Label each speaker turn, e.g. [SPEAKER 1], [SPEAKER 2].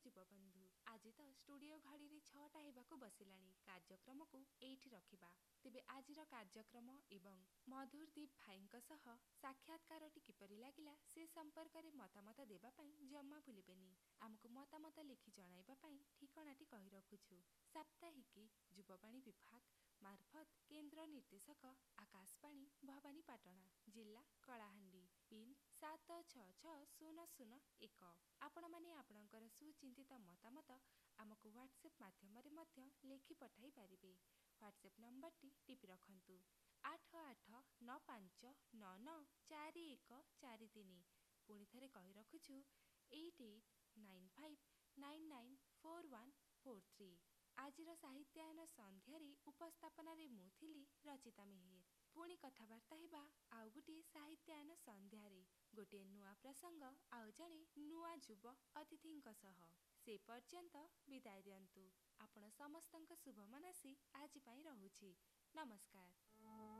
[SPEAKER 1] ଯୁବବନ୍ଧୁ, ଆଜି ତ ଷ୍ଟୁଡିଓ ଘଡ଼ିରେ 6ଟା ହେବାକୁ ବସିଲାଣି। କାର୍ଯ୍ୟକ୍ରମକୁ ଏଇଠି ରଖିବା। ତେବେ ଆଜିର କାର୍ଯ୍ୟକ୍ରମ ଏବଂ ମଧୁରଦୀପ ଭାଇଙ୍କ ସହ ସାକ୍ଷାତକାରଟି କିପରି ଲାଗିଲା ସେ ସମ୍ପର୍କରେ ମତାମତ ଦେବା ପାଇଁ ଜମା ଭୁଲିବେନି। ଆମକୁ ମତାମତ ଲେଖି ଜଣାଇବା ପାଇଁ ଠିକଣାଟି କହି ରଖୁଛୁ। ସାପ୍ତାହିକୀ ଯୁବବାଣୀ ବିଭାଗ ମାର୍ଫତ କେନ୍ଦ୍ର ନିର୍ଦ୍ଦେଶକ ଆକାଶବାଣୀ ଭବାନୀପାଟଣା, ଜିଲ୍ଲା କଳାହାଣ୍ଡି, ପିନ୍ 766001। ଆପଣମାନେ ଆପଣଙ୍କର ସୁଚିନ୍ତିତ ମତାମତ ଆମକୁ ହ୍ୱାଟ୍ସଆପ୍ ମାଧ୍ୟମରେ ମଧ୍ୟ ଲେଖି ପଠାଇ ପାରିବେ। ହ୍ୱାଟ୍ସଆପ୍ ନମ୍ବରଟି ଟିପି ରଖନ୍ତୁ 8895994143। ପୁଣି ଥରେ କହି ରଖୁଛୁ 8895994143। ଆଜିର ସାହିତ୍ୟାୟନ ସନ୍ଧ୍ୟାରେ ଉପସ୍ଥାପନାରେ ମୁଁ ଥିଲି ରଚିତା ମେହେର। ପୁଣି କଥାବାର୍ତ୍ତା ହେବା ଆଉ ଗୋଟିଏ ସାହିତ୍ୟାୟନ ସନ୍ଧ୍ୟାରେ ଗୋଟିଏ ନୂଆ ପ୍ରସଙ୍ଗ ଆଉ ଜଣେ ନୂଆ ଯୁବ ଅତିଥିଙ୍କ ସହ। ସେ ପର୍ଯ୍ୟନ୍ତ ବିଦାୟ ଦିଅନ୍ତୁ। ଆପଣ ସମସ୍ତଙ୍କ ଶୁଭ ମନାସୀ ଆଜି ପାଇଁ ରହୁଛି। ନମସ୍କାର।